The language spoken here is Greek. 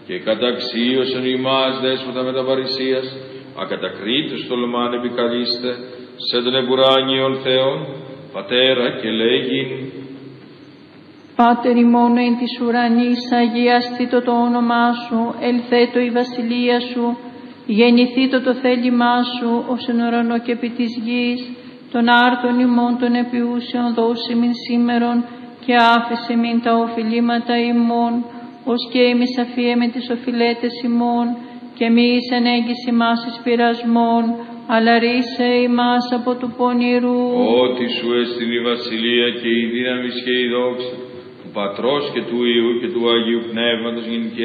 και καταξίωσον ημάς δέσποτα με τα παρησίας, ακατακρίτως τολμάν επικαλείστε, σε τον εμπουράνιον Θεόν, Πατέρα και λέγειν. Πάτερ ημών εν της ουρανής, αγιαστήτω το όνομά σου, ελθέτω η βασιλεία σου, γεννηθήτω το θέλημά σου, ως εν ουρανό και επί της γης, των άρτων ημών των επιούσεων δώσε μην σήμερον, και άφησε μην τα οφειλήματα ημών, ως και εμείς αφιέμε τις οφειλέτες ημών, και μη εις ανέγγις ημάς εις πειρασμών, αλλά ρίσε ημάς από του πονηρού. Ότι σου έστειν η βασιλεία και η δύναμη και η δόξα, του Πατρός και του Υιού και του Αγίου Πνεύματος, γίνει και